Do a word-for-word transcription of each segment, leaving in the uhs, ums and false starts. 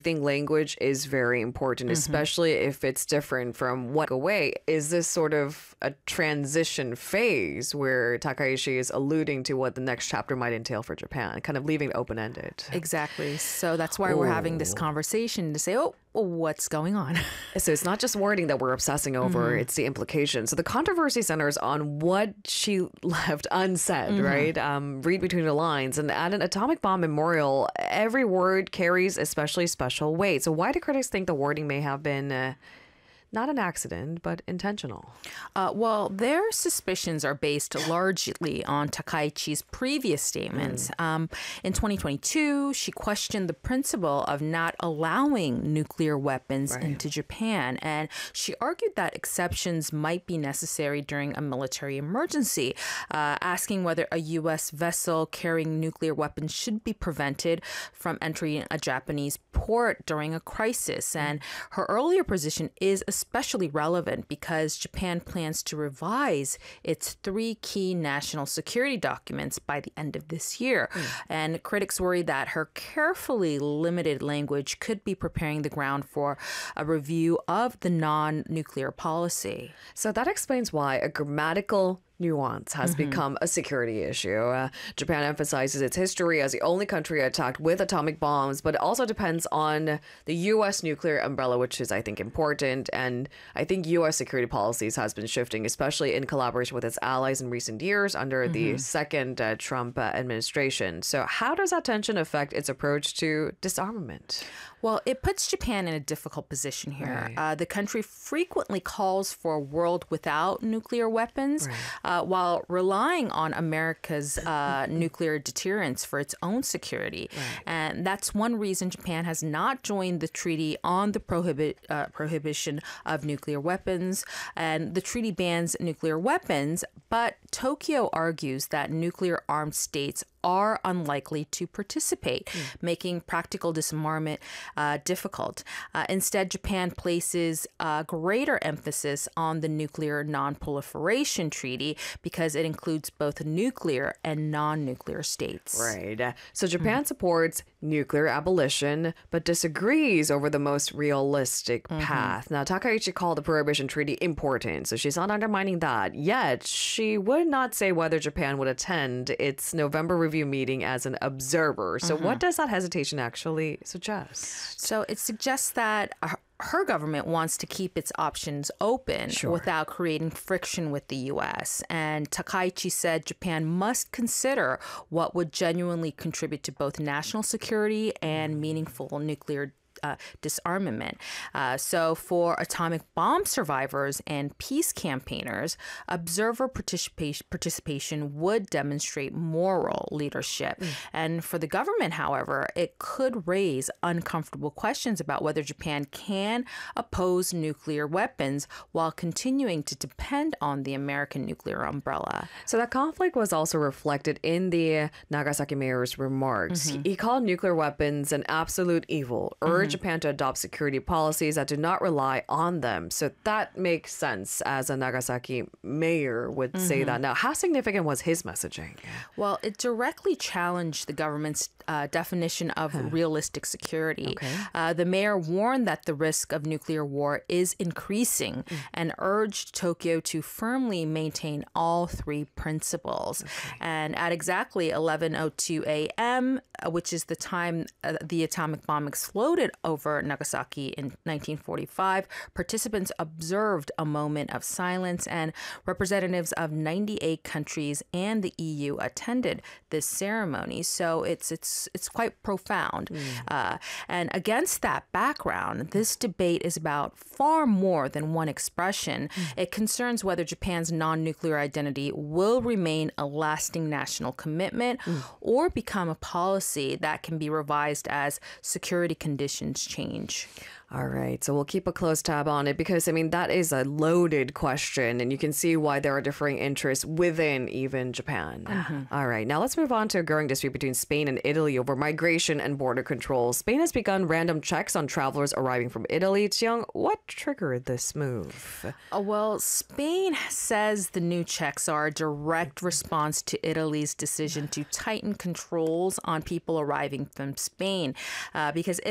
think language is very important, Mm-hmm. especially if it's different from what away. Is this sort of a transition phase where Takaichi is alluding to what the next chapter might entail for Japan, kind of leaving it open-ended? Exactly. So that's why we're having this conversation to say, oh, what's going on? So it's not just wording that we're obsessing over, it's the implication. So the controversy centers on what she left unsaid, right? Um, read between the lines. And at an atomic bomb memorial, every word carries especially special weight. So why do critics think the wording may have been uh, not an accident, but intentional? Uh, well, their suspicions are based largely on Takaichi's previous statements. Mm. Um, in twenty twenty-two, she questioned the principle of not allowing nuclear weapons Right. into Japan, and she argued that exceptions might be necessary during a military emergency, uh, asking whether a U S vessel carrying nuclear weapons should be prevented from entering a Japanese port during a crisis. And her earlier position is especially relevant because Japan plans to revise its three key national security documents by the end of this year. And critics worry that her carefully limited language could be preparing the ground for a review of the non-nuclear policy. So that explains why a grammatical nuance has become a security issue. Uh, Japan emphasizes its history as the only country attacked with atomic bombs, but it also depends on the U S nuclear umbrella, which is, I think, important. And I think U S security policies has been shifting, especially in collaboration with its allies in recent years under the second uh, Trump uh, administration. So how does that tension affect its approach to disarmament? Well, it puts Japan in a difficult position here. Right. Uh, the country frequently calls for a world without nuclear weapons, uh, while relying on America's uh, nuclear deterrence for its own security. And that's one reason Japan has not joined the treaty on the prohibit uh, prohibition of nuclear weapons. And the treaty bans nuclear weapons, but Tokyo argues that nuclear armed states are unlikely to participate, making practical disarmament uh, difficult. Uh, instead, Japan places a greater emphasis on the Nuclear Non-Proliferation Treaty because it includes both nuclear and non-nuclear states. Right. Uh, So Japan supports nuclear abolition, but disagrees over the most realistic path. Now, Takaichi called the Prohibition Treaty important, so she's not undermining that. Yet, she would not say whether Japan would attend its November review meeting as an observer. So what does that hesitation actually suggest? So it suggests that uh, her government wants to keep its options open without creating friction with the U S. And Takaichi said Japan must consider what would genuinely contribute to both national security and meaningful nuclear Uh, disarmament. Uh, so for atomic bomb survivors and peace campaigners, observer participation, participation would demonstrate moral leadership. And for the government, however, it could raise uncomfortable questions about whether Japan can oppose nuclear weapons while continuing to depend on the American nuclear umbrella. So that conflict was also reflected in the Nagasaki mayor's remarks. He, he called nuclear weapons an absolute evil, urged Japan to adopt security policies that do not rely on them. So that makes sense as a Nagasaki mayor would say that. Now, how significant was his messaging? Well, it directly challenged the government's uh, definition of realistic security. Uh, the mayor warned that the risk of nuclear war is increasing and urged Tokyo to firmly maintain all three principles. And at exactly eleven oh two a.m., uh, which is the time uh, the atomic bomb exploded over Nagasaki in nineteen forty-five, participants observed a moment of silence, and representatives of ninety-eight countries and the E U attended this ceremony. So it's it's it's quite profound. Uh, and against that background, this debate is about far more than one expression. It concerns whether Japan's non-nuclear identity will remain a lasting national commitment or become a policy that can be revised as security conditions change. All right. So we'll keep a close tab on it because, I mean, that is a loaded question and you can see why there are differing interests within even Japan. All right. Now let's move on to a growing dispute between Spain and Italy over migration and border control. Spain has begun random checks on travelers arriving from Italy. Chiang, what triggered this move? Uh, well, Spain says the new checks are a direct response to Italy's decision to tighten controls on people arriving from Spain uh, because Italy made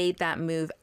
made that move